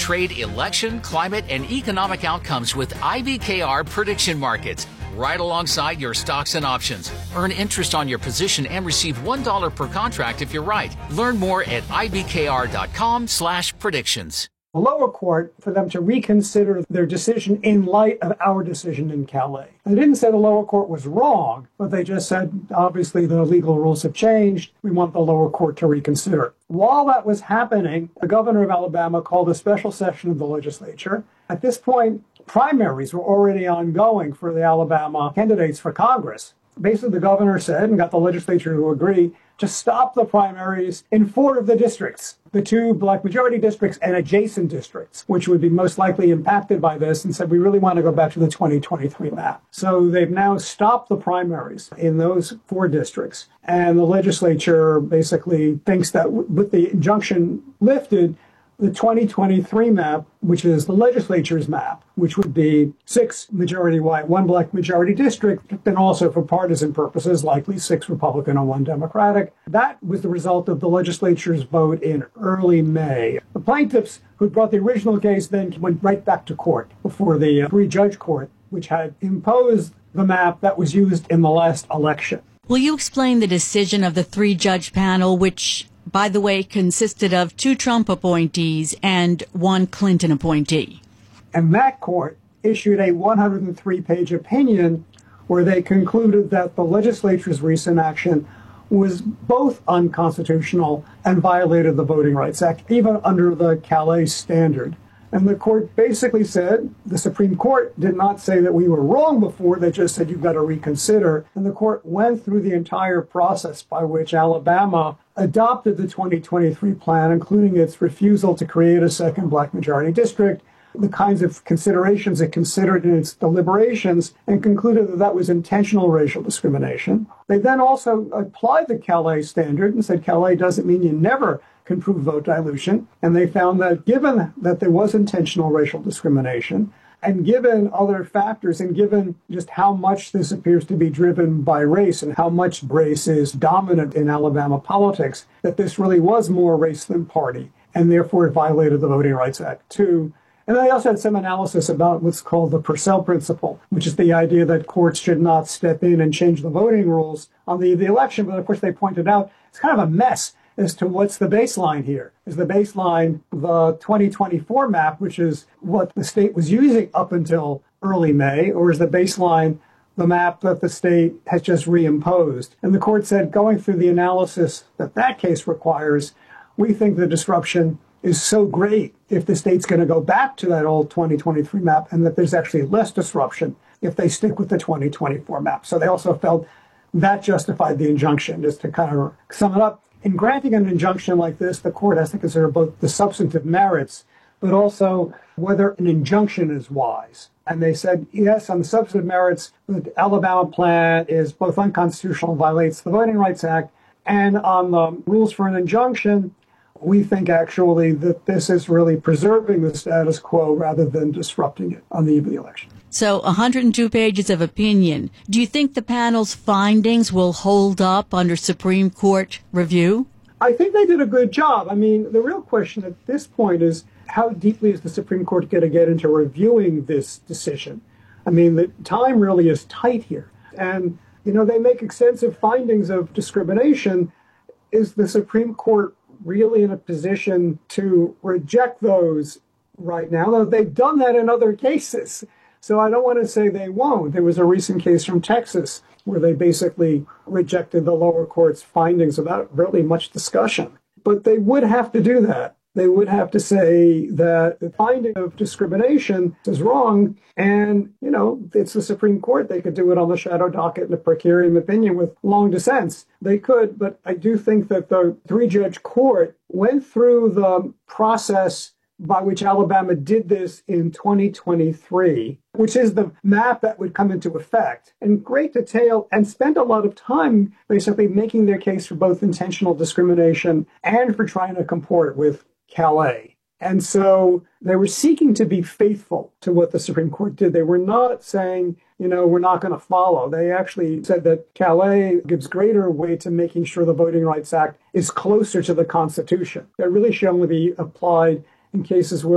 trade, election, climate, and economic outcomes with IBKR prediction markets. Right alongside your stocks and options. Earn interest on your position and receive $1 per contract if you're right. Learn more at ibkr.com/predictions. The lower court for them to reconsider their decision in light of our decision in Calais. They didn't say the lower court was wrong, but they just said, obviously, the legal rules have changed. We want the lower court to reconsider. While that was happening, the governor of Alabama called a special session of the legislature. At this point, primaries were already ongoing for the Alabama candidates for Congress. Basically, the governor said, and got the legislature to agree, to stop the primaries in 4 of the districts, the 2 black majority districts and adjacent districts, which would be most likely impacted by this, and said, we really want to go back to the 2023 map. So they've now stopped the primaries in those 4 districts. And the legislature basically thinks that with the injunction lifted, the 2023 map, which is the legislature's map, which would be 6 majority white, 1 black majority district, and also for partisan purposes, likely 6 Republican and 1 Democratic. That was the result of the legislature's vote in early May. The plaintiffs who brought the original case then went right back to court before the 3-judge court, which had imposed the map that was used in the last election. Will you explain the decision of the 3-judge panel, which, by the way, consisted of 2 Trump appointees and 1 Clinton appointee? And that court issued a 103-page opinion where they concluded that the legislature's recent action was both unconstitutional and violated the Voting Rights Act, even under the Calais standard. And the court basically said, the Supreme Court did not say that we were wrong before, they just said you've got to reconsider. And the court went through the entire process by which Alabama adopted the 2023 plan, including its refusal to create a 2nd black majority district, the kinds of considerations it considered in its deliberations, and concluded that that was intentional racial discrimination. They then also applied the Calais standard and said Calais doesn't mean you never can prove vote dilution. And they found that given that there was intentional racial discrimination, and given other factors, and given just how much this appears to be driven by race and how much race is dominant in Alabama politics, that this really was more race than party, and therefore it violated the Voting Rights Act too. And they also had some analysis about what's called the Purcell principle, which is the idea that courts should not step in and change the voting rules on the election. But of course, they pointed out it's kind of a mess as to what's the baseline here. Is the baseline the 2024 map, which is what the state was using up until early May, or is the baseline the map that the state has just reimposed? And the court said, going through the analysis that that case requires, we think the disruption is so great if the state's going to go back to that old 2023 map, and that there's actually less disruption if they stick with the 2024 map. So they also felt that justified the injunction. Just to kind of sum it up, in granting an injunction like this, the court has to consider both the substantive merits, but also whether an injunction is wise. And they said, yes, on the substantive merits, the Alabama plan is both unconstitutional and violates the Voting Rights Act. And on the rules for an injunction, we think actually that this is really preserving the status quo rather than disrupting it on the eve of the election. So 102 pages of opinion. Do you think the panel's findings will hold up under Supreme Court review? I think they did a good job. I mean, the real question at this point is how deeply is the Supreme Court going to get into reviewing this decision? I mean, the time really is tight here. And, you know, they make extensive findings of discrimination. Is the Supreme Court really in a position to reject those right now? Though they've done that in other cases. So I don't want to say they won't. There was a recent case from Texas where they basically rejected the lower court's findings without really much discussion. But they would have to do that. They would have to say that the finding of discrimination is wrong. And, you know, it's the Supreme Court. They could do it on the shadow docket in a per curiam opinion with long dissents. They could. But I do think that the 3-judge court went through the process by which Alabama did this in 2023, which is the map that would come into effect, in great detail, and spent a lot of time basically making their case for both intentional discrimination and for trying to comport with Calais. And so they were seeking to be faithful to what the Supreme Court did. They were not saying, you know, we're not going to follow. They actually said that Calais gives greater weight to making sure the Voting Rights Act is closer to the Constitution. That really should only be applied in cases where